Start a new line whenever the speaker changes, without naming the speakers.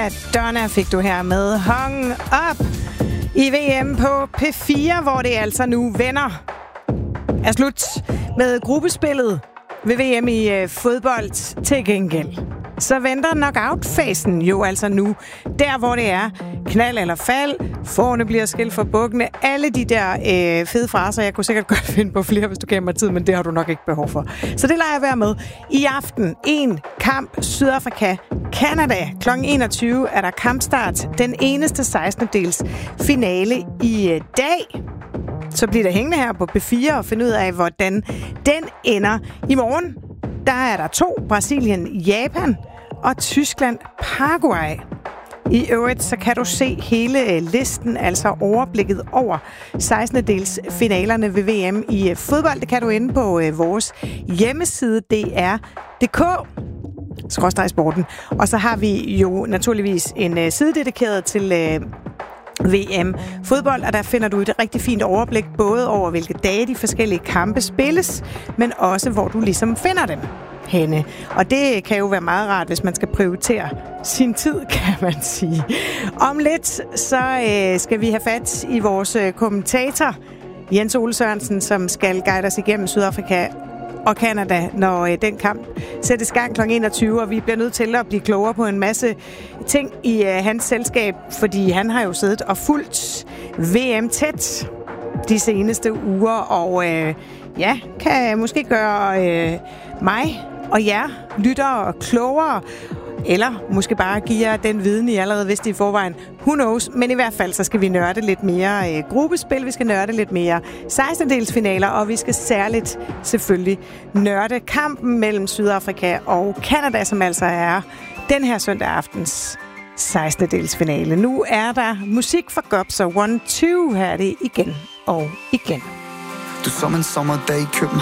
Madonna fik du her med Hung Up i VM på P4, hvor det altså nu vender er slut med gruppespillet ved VM i fodbold. Til gengæld så venter knockout-fasen jo altså nu, der hvor det er knald eller fald, forne bliver skilt for bukkene, alle de der fede fraser. Jeg kunne sikkert godt finde på flere, hvis du gav mig tid, men det har du nok ikke behov for. Så det lader jeg være med. I aften en kamp Sydafrika Canada. Kl. 21 er der kampstart. Den eneste 16. dels finale i dag. Så bliver der hængende her på P4 og finde ud af, hvordan den ender. I morgen, der er der 2. Brasilien, Japan og Tyskland, Paraguay. I øvrigt, så kan du se hele listen, altså overblikket over 16. dels finalerne ved VM i fodbold. Det kan du inde på vores hjemmeside, dr.dk/sporten. Og så har vi jo naturligvis en side dedikeret til VM fodbold, og der finder du et rigtig fint overblik, både over hvilke dage de forskellige kampe spilles, men også hvor du ligesom finder dem henne. Og det kan jo være meget rart, hvis man skal prioritere sin tid, kan man sige. Om lidt, så skal vi have fat i vores kommentator, Jens Ole Sørensen, som skal guide os igennem Sydafrika og Canada, når den kamp sættes gang kl. 21, og vi bliver nødt til at blive klogere på en masse ting i hans selskab, fordi han har jo siddet og fulgt VM tæt de seneste uger, og kan måske gøre mig og jer lyttere klogere, eller måske bare give jer den viden, I allerede vidste i forvejen. Who knows? Men i hvert fald, så skal vi nørde lidt mere gruppespil, vi skal nørde lidt mere 16-delsfinaler, og vi skal særligt selvfølgelig nørde kampen mellem Sydafrika og Canada, som altså er den her søndag aftens 16-delsfinale. Nu er der musik for Gobs og 1-2. Her er det igen og igen.
Du som en sommerdag i København.